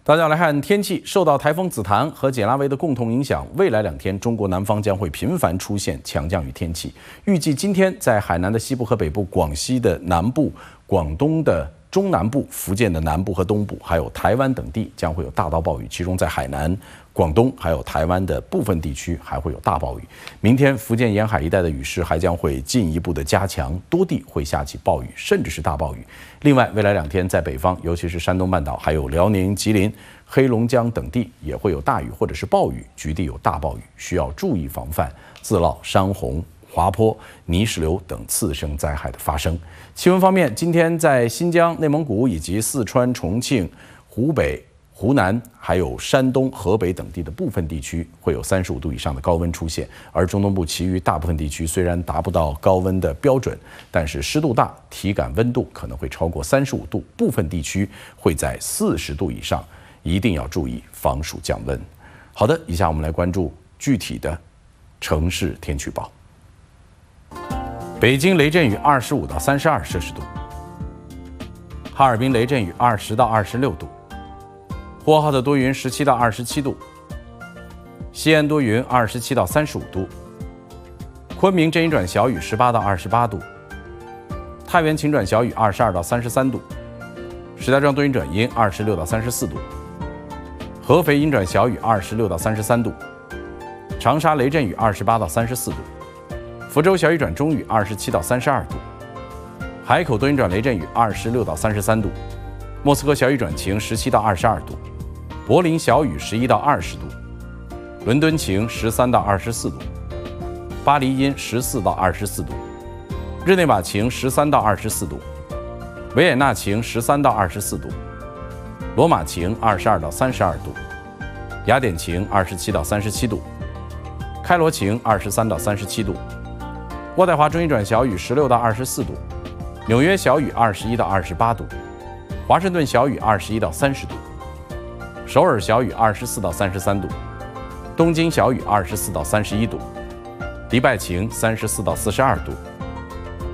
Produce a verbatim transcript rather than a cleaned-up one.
大家来看天气，受到台风紫檀和简拉维的共同影响，未来两天中国南方将会频繁出现强降雨天气。预计今天在海南的西部和北部、广西的南部、广东的中南部、福建的南部和东部，还有台湾等地将会有大到暴雨，其中在海南、广东还有台湾的部分地区还会有大暴雨。明天福建沿海一带的雨势还将会进一步的加强，多地会下起暴雨，甚至是大暴雨。另外，未来两天在北方，尤其是山东半岛、还有辽宁、吉林、黑龙江等地也会有大雨或者是暴雨，局地有大暴雨，需要注意防范自涝、山洪、滑坡、泥石流等次生灾害的发生。气温方面，今天在新疆、内蒙古以及四川、重庆、湖北、湖南还有山东、河北等地的部分地区会有三十五度以上的高温出现，而中东部其余大部分地区虽然达不到高温的标准，但是湿度大，体感温度可能会超过三十五度，部分地区会在四十度以上，一定要注意防暑降温。好的，以下我们来关注具体的城市天气预报。北京雷阵雨二十五到三十二摄氏度，哈尔滨雷阵雨二十到二十六度，呼和浩特多云十七到二十七度，西安多云二十七到三十五度，昆明阵雨转小雨十八到二十八度，太原晴转小雨二十二到三十三度，石家庄多云转阴二十六到三十四度，合肥阴转小雨二十六到三十三度，长沙雷阵雨二十八到三十四度，福州小雨转中雨二十七到三十二度，海口多云转雷阵雨二十六到三十三度，莫斯科小雨转晴十七到二十二度，柏林小雨十一到二十度，伦敦晴十三到二十四度，巴黎阴十四到二十四度，日内瓦晴十三到二十四度，维也纳晴十三到二十四度，罗马晴二十二到三十二度，雅典晴二十七到三十七度，开罗晴二十三到三十七度，渥太华中阴转小雨十六到二十四度，纽约小雨二十一到二十八度，华盛顿小雨二十一到三十度，首尔小雨二十四到三十三度，东京小雨二十四到三十一度，迪拜晴三十四到四十二度，